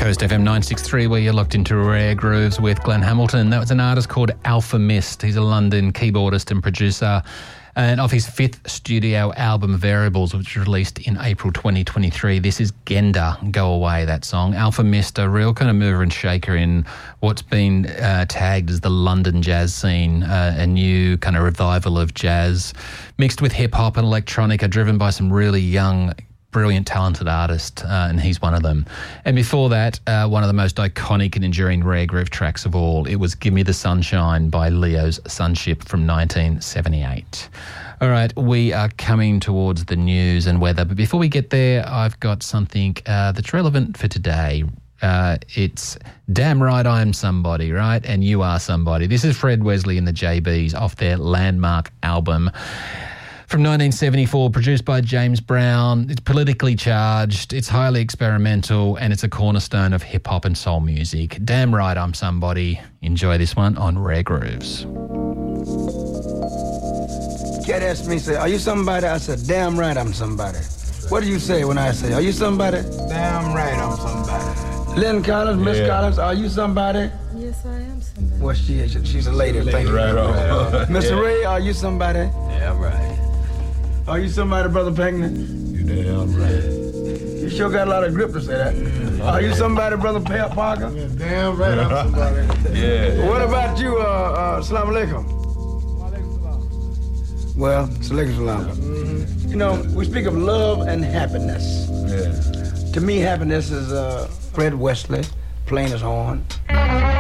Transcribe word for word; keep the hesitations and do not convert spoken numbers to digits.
Coast F M nine sixty-three, where you're locked into Rare Grooves with Glenn Hamilton. That was an artist called Alpha Mist. He's a London keyboardist and producer. And off his fifth studio album, Variables, which was released in April twenty twenty-three, this is Genda, Go Away, that song. Alpha Mist, a real kind of mover and shaker in what's been uh, tagged as the London jazz scene, uh, a new kind of revival of jazz, mixed with hip-hop and electronica, driven by some really young, brilliant, talented artists, uh, and he's one of them. And before that, uh, one of the most iconic and enduring Rare Groove tracks of all, it was Gimme the Sunshine by Leo's Sunship from nineteen seventy-eight. All right, we are coming towards the news and weather, but before we get there, I've got something uh, that's relevant for today. Uh, it's Damn Right I'm Somebody, right? And You Are Somebody. This is Fred Wesley and the J Bs off their landmark album from nineteen seventy-four, produced by James Brown. It's politically charged, it's highly experimental, and it's a cornerstone of hip-hop and soul music. Damn Right I'm Somebody. Enjoy this one on Rare Grooves. Cat asked me, say, are you somebody? I said, damn right I'm somebody. What do you say when I say, are you somebody? Damn right I'm somebody. Lynn Collins, Miss Yeah. Collins, are you somebody? Yes, I am somebody. Well, she is. She's a lady. Thank you. Right on. Mister Yeah. Ray, are you somebody? Damn right. Are you somebody, Brother Pankney? You damn right. You sure got a lot of grip to say that. Are you somebody, Brother Pa- Parker? Damn right I'm somebody. Yeah. What about you, uh, uh, Assalamu alaikum? Well, Salaikum salam. Mm-hmm. You know, we speak of love and happiness. Yeah. To me, happiness is uh, Fred Wesley playing his horn.